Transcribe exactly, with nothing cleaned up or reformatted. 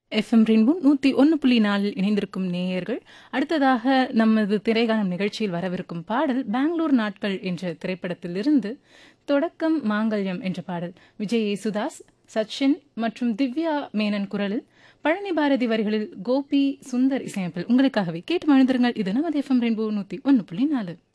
FM rainbow நூற்றி ஒன்று புள்ளி நாலில் இணைந்திருக்கும் நேயர்கள், அடுத்ததாக நமது திரைகாலம் நிகழ்ச்சியில் வரவிருக்கும் பாடல் பெங்களூர் நாட்கள் என்ற திரைப்படத்திலிருந்து தொடக்கம் மாங்கல்யம் என்ற பாடல். விஜய் யேசுதாஸ், சச்சின் மற்றும் திவ்யா மேனன் குரலில், பழனி பாரதி வரிகளில் கோபி சுந்தர் இசையமைப்பில் உங்களுக்காகவே கேட்டு மகிழ்ந்திருங்கள். இது நமது எஃப்எம் ரெயின்போ நூற்றி ஒன்று புள்ளி நாலு.